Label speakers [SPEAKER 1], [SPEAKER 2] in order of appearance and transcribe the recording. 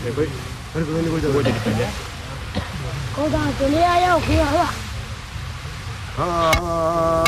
[SPEAKER 1] कोई मेरे को नहीं कोई जगह
[SPEAKER 2] कौन सा चले आया हो गया
[SPEAKER 1] हाँ